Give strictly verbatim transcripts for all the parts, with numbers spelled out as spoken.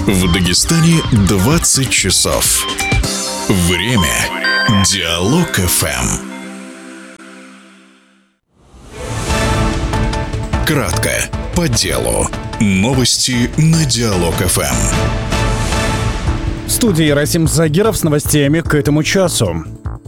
В Дагестане двадцать часов. Время Диалог эф эм. Кратко, по делу. Новости на Диалог эф эм. В студии Расим Загиров с новостями к этому часу.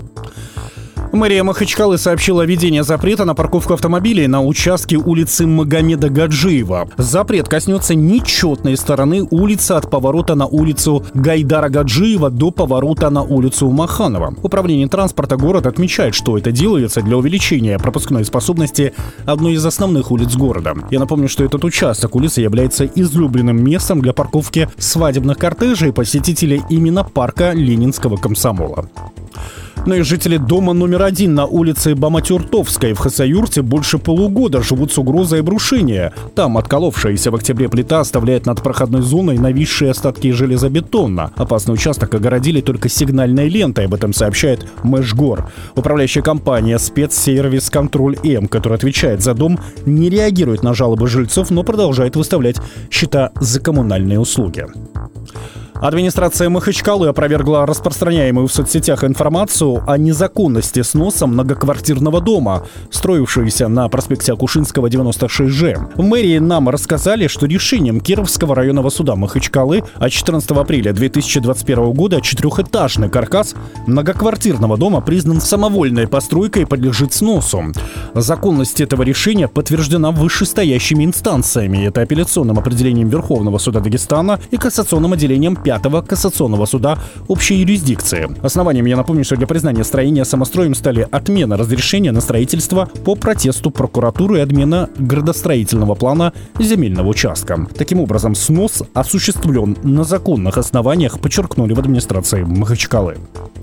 Мэрия Махачкалы сообщила о введении запрета на парковку автомобилей на участке улицы Магомеда Гаджиева. Запрет коснется нечетной стороны улицы от поворота на улицу Гайдара Гаджиева до поворота на улицу Маханова. Управление транспорта города отмечает, что это делается для увеличения пропускной способности одной из основных улиц города. Я напомню, что этот участок улицы является излюбленным местом для парковки свадебных кортежей и посетителей именно парка Ленинского комсомола. Но и жители дома номер один на улице Баматюртовской в Хасавюрте больше полугода живут с угрозой обрушения. Там отколовшаяся в октябре плита оставляет над проходной зоной нависшие остатки железобетона. Опасный участок огородили только сигнальной лентой, об этом сообщает Мэшгор. Управляющая компания «Спецсервис Контроль М», которая отвечает за дом, не реагирует на жалобы жильцов, но продолжает выставлять счета за коммунальные услуги. Администрация Махачкалы опровергла распространяемую в соцсетях информацию о незаконности сноса многоквартирного дома, строившегося на проспекте Акушинского, девяносто шесть Ж. В мэрии нам рассказали, что решением Кировского районного суда Махачкалы от четырнадцатого апреля две тысячи двадцать первого года четырехэтажный каркас многоквартирного дома признан самовольной постройкой и подлежит сносу. Законность этого решения подтверждена вышестоящими инстанциями. Это апелляционным определением Верховного суда Дагестана и кассационным отделением Пятого кассационного суда общей юрисдикции. Основанием, я напомню, что для признания строения самостроем стали отмена разрешения на строительство по протесту прокуратуры и отмена градостроительного плана земельного участка. Таким образом, снос осуществлен на законных основаниях, подчеркнули в администрации Махачкалы.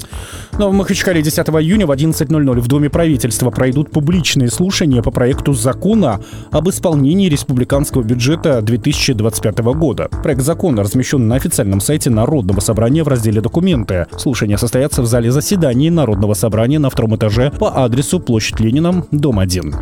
Но в Махачкале десятого июня в одиннадцать ноль ноль в Доме правительства пройдут публичные слушания по проекту закона об исполнении республиканского бюджета две тысячи двадцать пятого года. Проект закона размещен на официальном сайте Народного собрания в разделе «Документы». Слушания состоятся в зале заседаний Народного собрания на втором этаже по адресу площадь Ленина, дом один.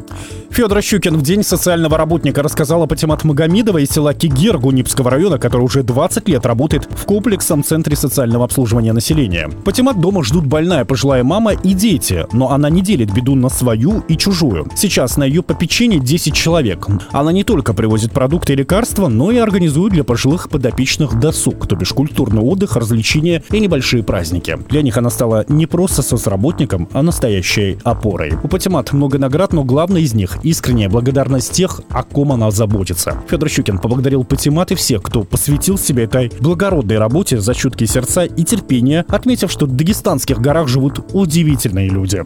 Федор Щукин в День социального работника рассказал о Патимат Магомедовой из села Кигер Гунипского района, который уже двадцать лет работает в комплексном центре социального обслуживания населения. Патимат дома ждут больная пожилая мама и дети, но она не делит беду на свою и чужую. Сейчас на ее попечении десять человек. Она не только привозит продукты и лекарства, но и организует для пожилых подопечных досуг, то бишь культурный отдых, развлечения и небольшие праздники. Для них она стала не просто соцработником, а настоящей опорой. У Патимат много наград, но главное из них — искренняя благодарность тех, о ком она заботится. Федор Щукин поблагодарил Патимат и всех, кто посвятил себя этой благородной работе за чуткие сердца и терпение, отметив, что в дагестанских горах живут удивительные люди.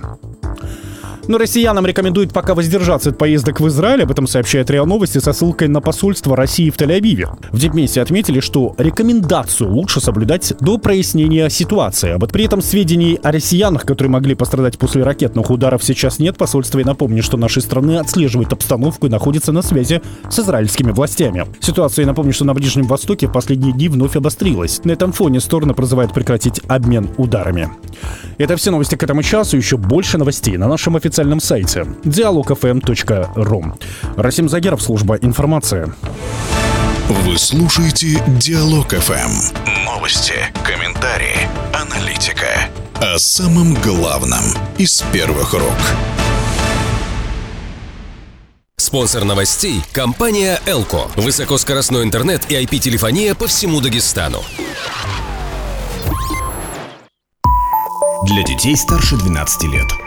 Но россиянам рекомендуют пока воздержаться от поездок в Израиль, об этом сообщает РИА Новости со ссылкой на посольство России в Тель-Авиве. В Дипмиссии отметили, что рекомендацию лучше соблюдать до прояснения ситуации. А вот при этом сведений о россиянах, которые могли пострадать после ракетных ударов, сейчас нет. Посольство и напомнит, что нашей страны отслеживает обстановку и находится на связи с израильскими властями. Ситуация, напомню, что на Ближнем Востоке в последние дни вновь обострилась. На этом фоне стороны призывают прекратить обмен ударами. Это все новости к этому часу. Еще больше новостей на нашем официальном официальном сайте диалог эф эм точка ру. Расим Загиров, служба информации. Вы слушаете Диалог эф эм. Новости, комментарии, аналитика. О самом главном из первых рук. Спонсор новостей – компания «Элко». Высокоскоростной интернет и ай пи-телефония по всему Дагестану. Для детей старше двенадцати лет.